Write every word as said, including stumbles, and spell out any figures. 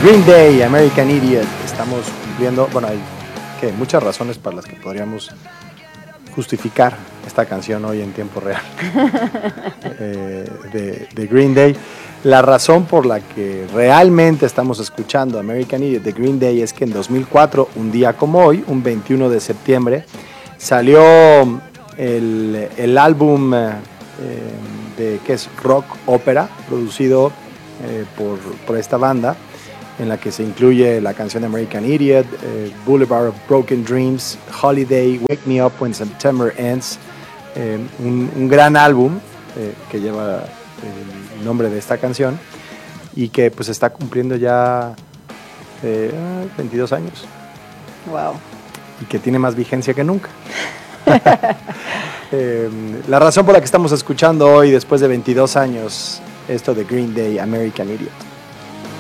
Green Day, American Idiot. Estamos cumpliendo, bueno, hay que muchas razones para las que podríamos justificar esta canción hoy en tiempo real eh, de, de Green Day. La razón por la que realmente estamos escuchando American Idiot de Green Day es que en dos mil cuatro, un día como hoy, un veintiuno de septiembre, salió el, el álbum eh, de que es rock ópera, producido eh, por, por esta banda, en la que se incluye la canción American Idiot, eh, Boulevard of Broken Dreams, Holiday, Wake Me Up When September Ends, eh, un, un gran álbum eh, que lleva el nombre de esta canción y que pues está cumpliendo ya eh, veintidós años. Wow. Y que tiene más vigencia que nunca. eh, la razón por la que estamos escuchando hoy, después de veintidós años, esto de Green Day, American Idiot.